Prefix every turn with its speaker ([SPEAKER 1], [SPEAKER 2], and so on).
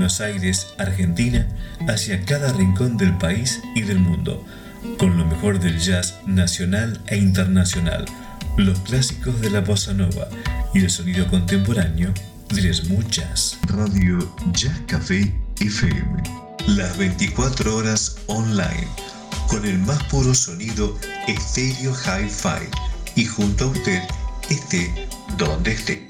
[SPEAKER 1] Buenos Aires, Argentina, hacia cada rincón del país y del mundo, con lo mejor del jazz nacional e internacional, los clásicos de la bossa nova y el sonido contemporáneo del smooth jazz. Radio Jazz Café FM, las 24 horas online, con el más puro sonido estéreo hi-fi y junto a usted esté donde esté.